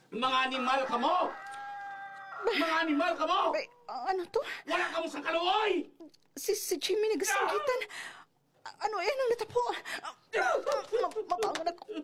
Mga animal ka mo! Mga animal ka mo! Ay, ano to? Wala ka mo sa kaluoy! Si Jimmy nagasanggitan. Ano yan ang natapo? Mabangon ako.